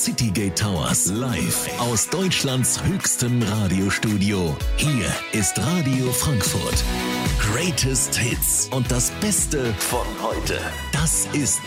Citygate Towers live aus Deutschlands höchstem Radiostudio. Hier ist Radio Frankfurt. Greatest Hits und das Beste von heute. Das ist